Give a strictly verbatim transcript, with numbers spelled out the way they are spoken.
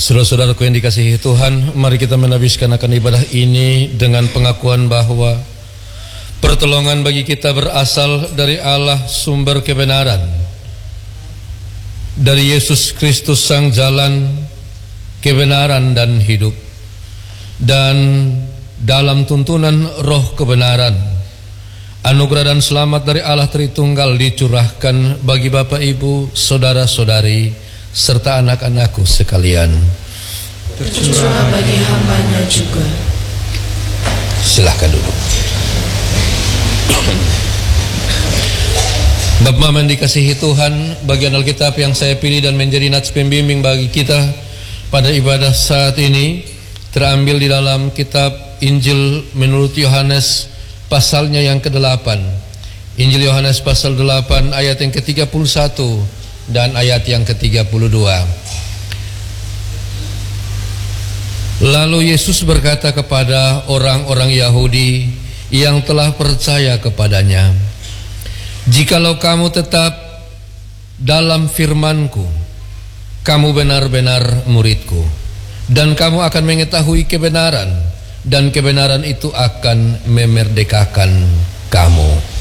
Saudara-saudaraku yang dikasihi Tuhan, mari kita menabiskan akan ibadah ini dengan pengakuan bahwa pertolongan bagi kita berasal dari Allah sumber kebenaran, dari Yesus Kristus sang jalan, kebenaran dan hidup, dan dalam tuntunan roh kebenaran, anugerah dan selamat dari Allah Tritunggal dicurahkan bagi Bapak Ibu, saudara-saudari, serta anak-anakku sekalian. Tercurah bagi hambanya juga. Silahkan duduk. Bapak Mama yang dikasihi Tuhan, bagian Alkitab yang saya pilih dan menjadi nats pembimbing bagi kita pada ibadah saat ini terambil di dalam kitab Injil menurut Yohanes pasalnya yang kedelapan. Injil Yohanes pasal delapan ayat yang ke tiga puluh satu dan ayat yang ke tiga puluh dua. Lalu Yesus berkata kepada orang-orang Yahudi yang telah percaya kepadanya, "Jikalau kamu tetap dalam firman-Ku, kamu benar-benar murid-Ku, dan kamu akan mengetahui kebenaran, dan kebenaran itu akan memerdekakan kamu."